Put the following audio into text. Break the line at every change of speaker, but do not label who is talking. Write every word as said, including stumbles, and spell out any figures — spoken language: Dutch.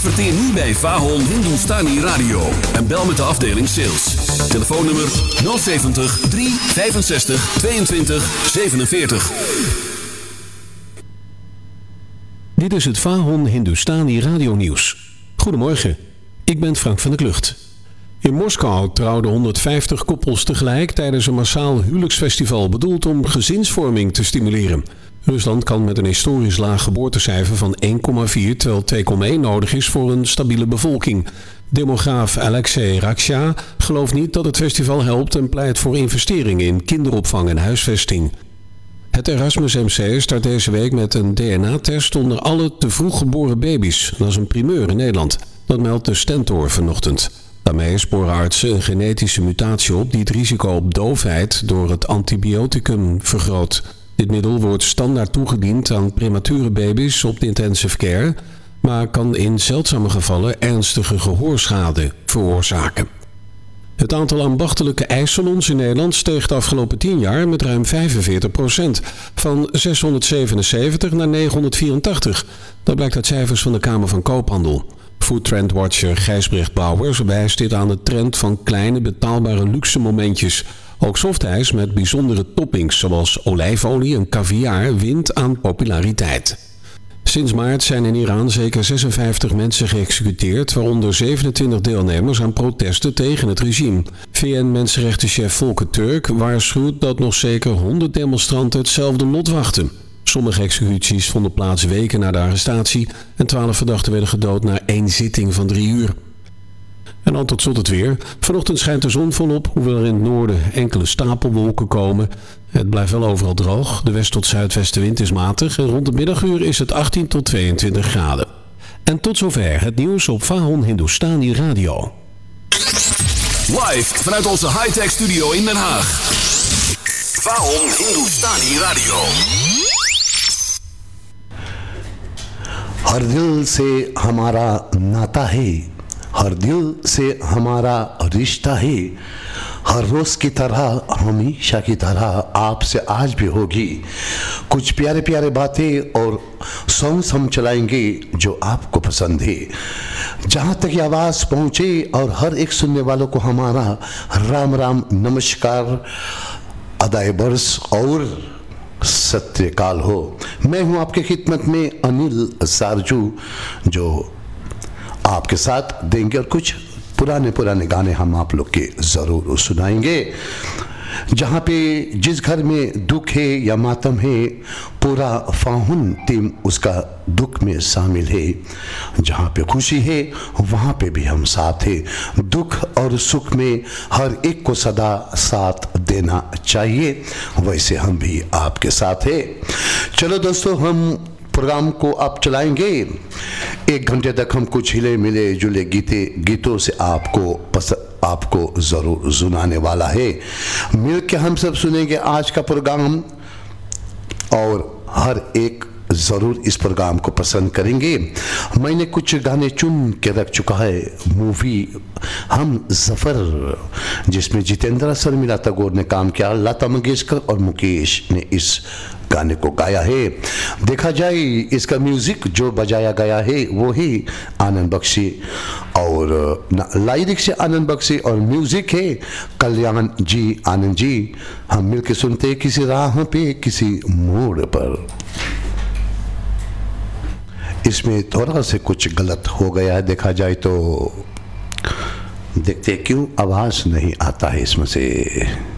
Adverteer nu bij Vahon Hindustani Radio en bel met de afdeling sales. Telefoonnummer nul zeventig, drie vijfenzestig, tweeëntwintig, zevenenveertig.
Dit is het Vahon Hindustani Radio Nieuws. Goedemorgen, ik ben Frank van der Klucht. In Moskou trouwden honderdvijftig koppels tegelijk tijdens een massaal huwelijksfestival bedoeld om gezinsvorming te stimuleren. Rusland kan met een historisch laag geboortecijfer van één komma vier, terwijl twee komma één nodig is voor een stabiele bevolking. Demograaf Alexei Raksha gelooft niet dat het festival helpt en pleit voor investeringen in kinderopvang en huisvesting. Het Erasmus M C start deze week met een D N A-test onder alle te vroeg geboren baby's. Dat is een primeur in Nederland. Dat meldt de Stentor vanochtend. Daarmee sporen artsen een genetische mutatie op die het risico op doofheid door het antibioticum vergroot. Dit middel wordt standaard toegediend aan premature baby's op de intensive care, maar kan in zeldzame gevallen ernstige gehoorschade veroorzaken. Het aantal ambachtelijke ijssalons in Nederland steeg de afgelopen tien jaar met ruim vijfenveertig procent, van zeshonderdzevenenzeventig naar negenhonderdvierentachtig. Dat blijkt uit cijfers van de Kamer van Koophandel. Foodtrendwatcher Gijsbrecht Bouwers wijst dit aan de trend van kleine betaalbare luxe momentjes. Ook softijs met bijzondere toppings zoals olijfolie en caviar wint aan populariteit. Sinds maart zijn in Iran zeker zesenvijftig mensen geëxecuteerd, waaronder zevenentwintig deelnemers aan protesten tegen het regime. V N-mensenrechtenchef Volker Turk waarschuwt dat nog zeker honderd demonstranten hetzelfde lot wachten. Sommige executies vonden plaats weken na de arrestatie en twaalf verdachten werden gedood na één zitting van drie uur. En dan tot slot het weer. Vanochtend schijnt de zon volop, hoewel er in het noorden enkele stapelwolken komen. Het blijft wel overal droog. De west- tot zuidwestenwind is matig en rond het middaguur is het achttien tot tweeëntwintig graden. En tot zover het nieuws op Vahon Hindustani Radio.
Live vanuit onze high-tech studio in Den Haag. Vahon Hindustani Radio.
हर दिल से हमारा नाता है, हर दिल से हमारा रिश्ता है, हर रोज की तरह हमेशा की तरह आपसे आज भी होगी। कुछ प्यारे प्यारे बातें और सॉन्ग्स हम चलाएंगे जो आपको पसंद है। जहाँ तक ये आवाज़ पहुँचे और हर एक सुनने वालों को हमारा राम राम नमस्कार अदाए बरस और सत्यकाल हो। मैं हूं आपके खिदमत में अनिल सारजू, जो आपके साथ देंगे और कुछ पुराने पुराने गाने हम आप लोग के ज़रूर सुनाएंगे। जहाँ पे जिस घर में दुख है या मातम है, पूरा फाहुन टीम उसका दुख में शामिल है। जहाँ पे खुशी है वहाँ पे भी हम साथ हैं। दुख और सुख में हर एक को सदा साथ देना चाहिए, वैसे हम भी आपके साथ हैं। चलो दोस्तों, हम प्रोग्राम को अब चलाएंगे। एक घंटे तक हम कुछ हिले मिले जुले गीते गीतों से आपको पसंद आपको ज़रूर सुनाने वाला है। मिल के हम सब सुनेंगे आज का प्रोग्राम और हर एक ज़रूर इस प्रोग्राम को पसंद करेंगे। मैंने कुछ गाने चुन के रख चुका है। मूवी हम ज़फ़र, जिसमें जितेंद्र शर्मिला टैगोर ने काम किया, लता मंगेशकर और मुकेश ने इस गाने को गाया है। देखा जाए इसका म्यूज़िक जो बजाया गया है वो ही आनंद बख्शी, और लाइरिक्स से आनंद बख्शी और म्यूज़िक है कल्याण जी आनंद जी। हम मिलके सुनते किसी राह पे किसी मोड़ पर। इसमें थोड़ा से कुछ गलत हो गया है, देखा जाए तो। देखते क्यों आवाज़ नहीं आता है इसमें से।